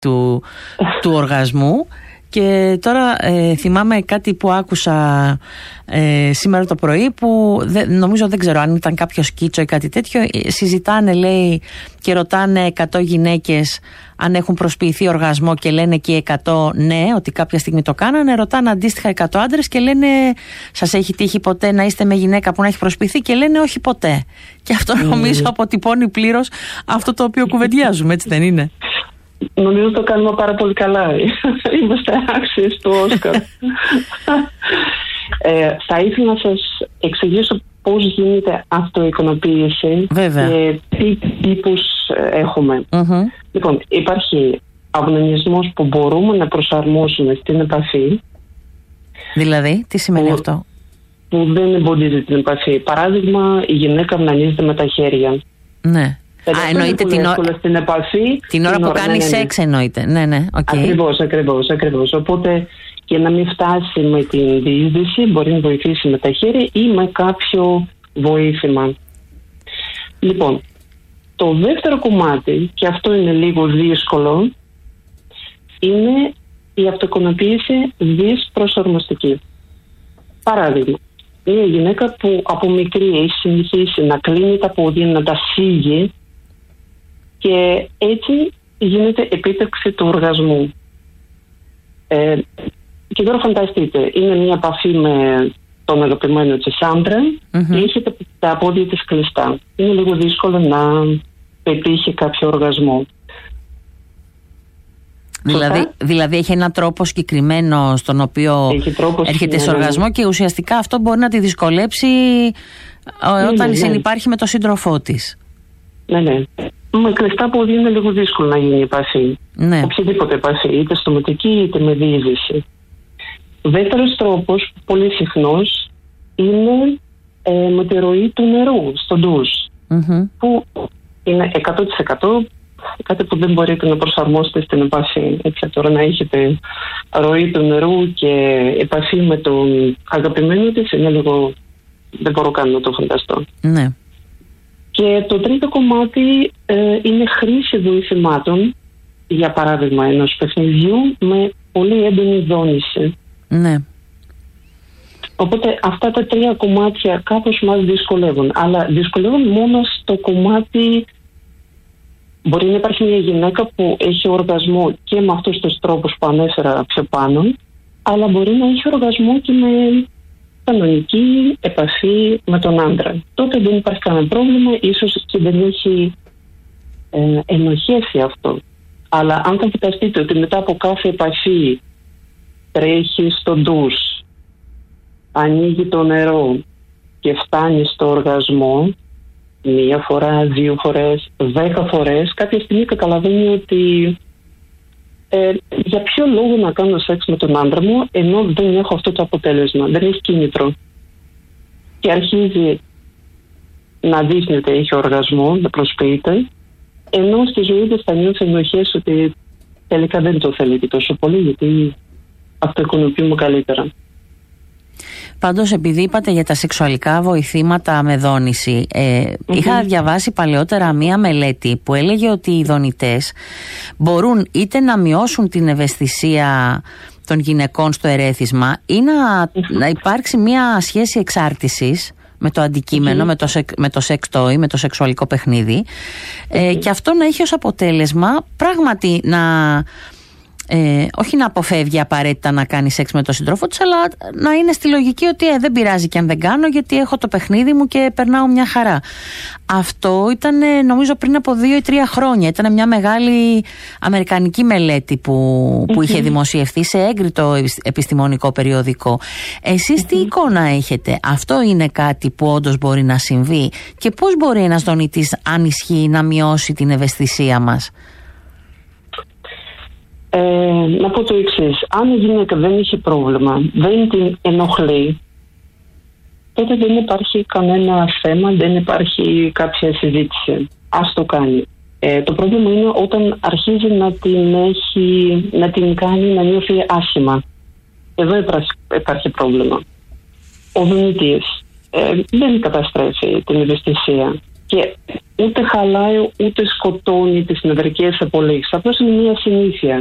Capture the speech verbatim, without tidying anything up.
του, του οργασμού. Και τώρα ε, θυμάμαι κάτι που άκουσα ε, σήμερα το πρωί, που δεν, νομίζω, δεν ξέρω αν ήταν κάποιο σκίτσο ή κάτι τέτοιο. Συζητάνε, λέει, και ρωτάνε εκατό γυναίκες αν έχουν προσποιηθεί οργασμό και λένε και εκατό ναι, ότι κάποια στιγμή το κάνανε. Ρωτάνε αντίστοιχα εκατό άντρες και λένε, σας έχει τύχει ποτέ να είστε με γυναίκα που να έχει προσποιηθεί? Και λένε όχι ποτέ. Και αυτό νομίζω αποτυπώνει πλήρως αυτό το οποίο κουβεντιάζουμε, έτσι δεν είναι? Νομίζω το κάνουμε πάρα πολύ καλά. Είμαστε άξιες του Όσκαρ. ε, θα ήθελα να σας εξηγήσω πώς γίνεται αυτοεικονοποίηση. Βέβαια. Και τι τύπους έχουμε. Mm-hmm. Λοιπόν, υπάρχει αγωνισμός που μπορούμε να προσαρμόσουμε στην επαφή. Δηλαδή, τι σημαίνει που, αυτό? Που δεν εμποδίζει την επαφή. Παράδειγμα, η γυναίκα αυνανίζεται με τα χέρια. Ναι. Α, εννοείται την, ό... στην επαφή, την ώρα την που ώρα, κάνει ναι, ναι, ναι. σεξ, εννοείται. Ναι, ναι, okay. Ακριβώς, ακριβώς, ακριβώς. Οπότε, και να μην φτάσει με την διείσδυση, μπορεί να βοηθήσει με τα χέρια ή με κάποιο βοήθημα. Λοιπόν, το δεύτερο κομμάτι, και αυτό είναι λίγο δύσκολο, είναι η αυτοεικονοποίηση δυσπροσαρμοστική. Παράδειγμα, μια γυναίκα που από μικρή έχει συνηθίσει να κλείνει τα πόδια, να τα φύγει, και έτσι γίνεται επίτευξη του οργασμού. Ε, και τώρα φανταστείτε, είναι μια επαφή με τον αγαπημένο της άντρα mm-hmm. και έχει τα, τα πόδια της κλειστά. Είναι λίγο δύσκολο να πετύχει κάποιο οργασμό. Δηλαδή, δηλαδή έχει έναν τρόπο συγκεκριμένο στον οποίο έρχεται σε οργασμό, και ουσιαστικά αυτό μπορεί να τη δυσκολέψει ναι, όταν ναι, συνυπάρχει ναι. με τον σύντροφό της. Ναι, ναι. Με κλειστά πόδια είναι λίγο δύσκολο να γίνει επαφή. Ναι. Οποιαδήποτε επαφή, είτε στοματική είτε με διείσδυση. Δεύτερος τρόπος, πολύ συχνός, είναι ε, με τη ροή του νερού στο ντους. Mm-hmm. Που είναι εκατό τοις εκατό κάτι που δεν μπορείτε να προσαρμόσετε στην επαφή. Έτσι, τώρα να έχετε ροή του νερού και επαφή με τον αγαπημένο της είναι λίγο... δεν μπορώ καν να το φανταστώ. Ναι. Και το τρίτο κομμάτι ε, είναι χρήση βοηθημάτων, για παράδειγμα ενός παιχνιδιού με πολύ έντονη δόνηση. Ναι. Οπότε αυτά τα τρία κομμάτια κάπως μας δυσκολεύουν, αλλά δυσκολεύουν μόνο στο κομμάτι. Μπορεί να υπάρχει μια γυναίκα που έχει οργασμό και με αυτούς τους τρόπους που ανέφερα πιο πάνω, αλλά μπορεί να έχει οργασμό και με κανονική επαφή με τον άντρα. Τότε δεν υπάρχει κανένα πρόβλημα, ίσως και δεν έχει ε, ενοχέσει αυτό. Αλλά αν θα φανταστείτε ότι μετά από κάθε επαφή τρέχει στο ντους, ανοίγει το νερό και φτάνει στο οργασμό, μία φορά, δύο φορές, δέκα φορές, κάποια στιγμή καταλαβαίνει ότι ε, για ποιο λόγο να κάνω σεξ με τον άντρα μου ενώ δεν έχω αυτό το αποτέλεσμα, δεν έχει κίνητρο. Και αρχίζει να δείχνει ότι έχει οργασμό, να προσποιείται, ενώ στη ζωή της θα νιώθει ενοχές ότι τελικά δεν το θέλει και τόσο πολύ, γιατί αυτοεικονοποιούμε καλύτερα. Πάντως, επειδή είπατε για τα σεξουαλικά βοηθήματα με δόνηση, ε, mm-hmm. είχα διαβάσει παλαιότερα μία μελέτη που έλεγε ότι οι δονητές μπορούν είτε να μειώσουν την ευαισθησία των γυναικών στο ερέθισμα ή να, mm-hmm. να υπάρξει μία σχέση εξάρτησης με το αντικείμενο, mm-hmm. με, το σεκ, με το σεξ toy, με το σεξουαλικό παιχνίδι, mm-hmm. ε, και αυτό να έχει ως αποτέλεσμα πράγματι να... Ε, όχι να αποφεύγει απαραίτητα να κάνει σεξ με τον σύντροφό της, αλλά να είναι στη λογική ότι ε, δεν πειράζει και αν δεν κάνω, γιατί έχω το παιχνίδι μου και περνάω μια χαρά. Αυτό ήταν, νομίζω, πριν από δύο ή τρία χρόνια. Ήταν μια μεγάλη αμερικανική μελέτη που, που mm-hmm. είχε δημοσιευθεί σε έγκριτο επιστημονικό περιοδικό. Εσείς mm-hmm. τι εικόνα έχετε? Αυτό είναι κάτι που όντως μπορεί να συμβεί? Και πώς μπορεί ένας δονητής, αν ισχύει, να μειώσει την ευαισθησία μας? Ε, να πω το εξής. Αν η γυναίκα δεν έχει πρόβλημα, δεν την ενοχλεί, τότε δεν υπάρχει κανένα θέμα, δεν υπάρχει κάποια συζήτηση. Ας το κάνει. Ε, το πρόβλημα είναι όταν αρχίζει να την, έχει, να την κάνει να νιώθει άσχημα. Εδώ υπάρχει, υπάρχει πρόβλημα. Ο δονητής ε, δεν καταστρέφει την ευαισθησία. και ούτε χαλάει ούτε σκοτώνει τις νευρικές απολύξεις. Απλώς είναι μια συνήθεια.